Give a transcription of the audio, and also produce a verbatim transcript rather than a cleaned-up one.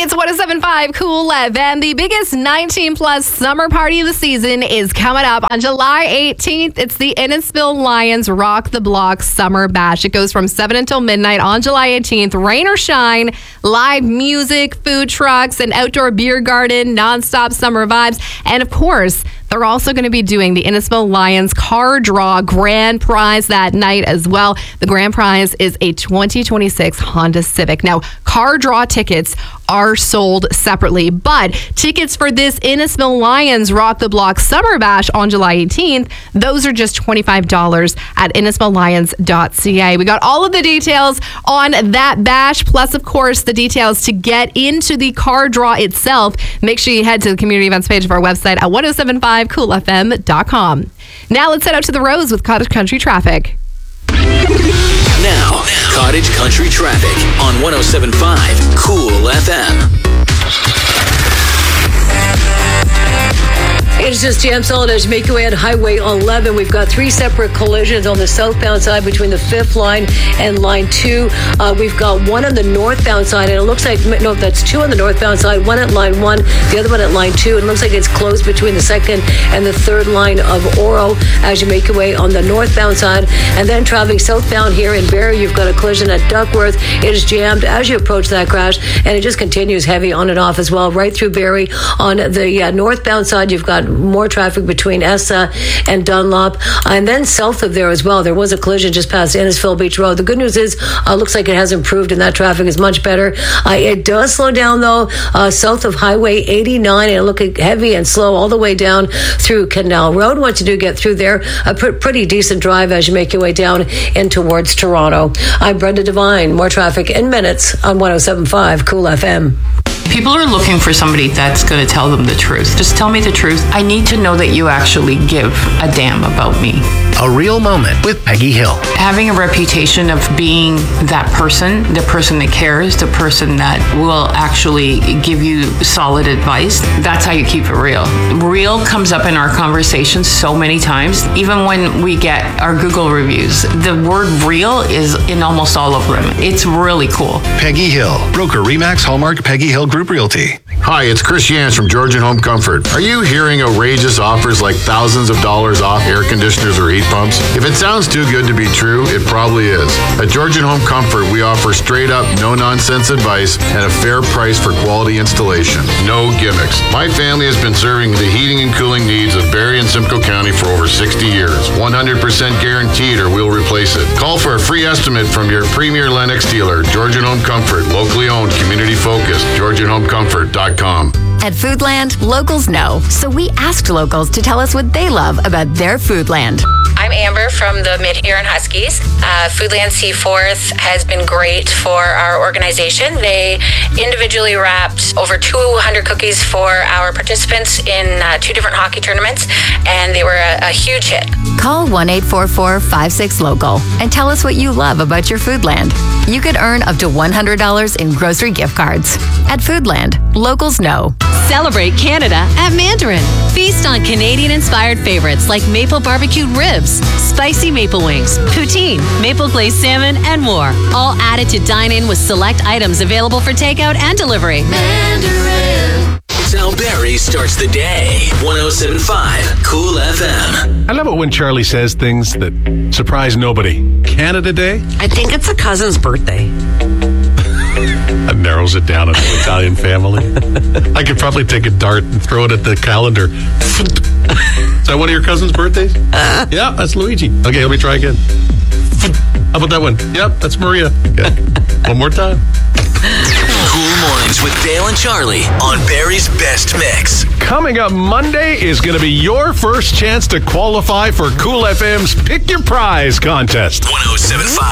It's one oh seven point five Cool F M. The biggest nineteen plus summer party of the season is coming up on July eighteenth. It's the Innisfil Lions Rock the Block Summer Bash. It goes from seven until midnight on July eighteenth. Rain or shine, live music, food trucks, an outdoor beer garden, nonstop summer vibes, and of course, they're also going to be doing the Innisfil Lions car draw grand prize that night as well. The grand prize is a twenty twenty-six Honda Civic. Now, car draw tickets are sold separately, but tickets for this Innisfil Lions Rock the Block Summer Bash on July eighteenth, those are just twenty-five dollars at innisfil lions dot c a. We got all of the details on that bash, plus, of course, the details to get into the car draw itself. Make sure you head to the community events page of our website at ten seventy-five cool f m dot com. Now let's head out to the Rose with Cottage Country Traffic. Now, Cottage Country Traffic on ten seventy-five Cool F M. It's just jam solid as you make your way on Highway eleven. We've got three separate collisions on the southbound side between the fifth line and line two. Uh, we've got one on the northbound side, and it looks like, no, that's two on the northbound side, one at line one, the other one at line two. It looks like it's closed between the second and the third line of Oro as you make your way on the northbound side. And then traveling southbound here in Barrie, you've got a collision at Duckworth. It is jammed as you approach that crash, and it just continues heavy on and off as well, right through Barrie. On the uh, northbound side, you've got more traffic between Essa and Dunlop. And then south of there as well, there was a collision just past Innisfil Beach Road. The good news is, uh, looks like it has improved and that traffic is much better. Uh, it does slow down though, uh, south of Highway eighty-nine, and looking heavy and slow all the way down through Canal Road. Once you do get through there, a pr- pretty decent drive as you make your way down in towards Toronto. I'm Brenda Devine. More traffic in minutes on ten seventy-five Cool F M. People are looking for somebody that's going to tell them the truth. Just tell me the truth. I need to know that you actually give a damn about me. A Real Moment with Peggy Hill. Having a reputation of being that person, the person that cares, the person that will actually give you solid advice, that's how you keep it real. Real comes up in our conversations so many times. Even when we get our Google reviews, the word real is in almost all of them. It's really cool. Peggy Hill, broker Remax Hallmark Peggy Hill Group Realty. Hi, it's Chris Yance from Georgian Home Comfort. Are you hearing outrageous offers like thousands of dollars off air conditioners or heat pumps? If it sounds too good to be true, it probably is. At Georgian Home Comfort, we offer straight up, no nonsense advice and a fair price for quality installation. No gimmicks. My family has been serving the heating and cooling needs of Barrie and Simcoe County for over sixty years. one hundred percent guaranteed or we'll replace it. Call for a free estimate from your premier Lennox dealer. Georgian Home Comfort, locally owned, community focused. georgian home comfort dot com. At Foodland, locals know, so we asked locals to tell us what they love about their Foodland. I'm Amber from the Mid-Huron Huskies. Uh, Foodland Seaforth has been great for our organization. They individually wrapped over two hundred cookies for our participants in uh, two different hockey tournaments, and they were a, a huge hit. Call one eight four four five six local and tell us what you love about your Foodland. You could earn up to one hundred dollars in grocery gift cards. At Foodland, locals know. Celebrate Canada at Mandarin. Feast on Canadian-inspired favorites like maple barbecued ribs, spicy maple wings, poutine, maple glazed salmon, and more. All added to dine in with select items available for takeout and delivery. Mandarin. It's how Barrie starts the day. ten seventy-five Cool F M. I love it when Charlie says things that surprise nobody. Canada Day? I think it's a cousin's birthday. That narrows it down into an Italian family. I could probably take a dart and throw it at the calendar. Is that one of your cousin's birthdays? Uh, yeah, that's Luigi. Okay, let me try again. How about that one? Yep, that's Maria. Okay. One more time. Cool Mornings with Dale and Charlie on Barrie's Best Mix. Coming up Monday is going to be your first chance to qualify for Cool F M's Pick Your Prize contest. ten seventy-five